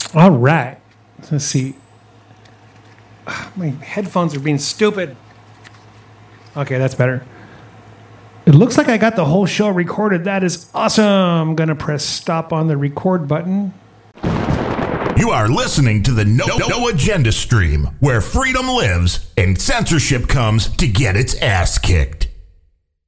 All right. Let's see. My headphones are being stupid. Okay, that's better. It looks like I got the whole show recorded. That is awesome. I'm going to press stop on the record button. You are listening to the No Agenda stream, where freedom lives and censorship comes to get its ass kicked.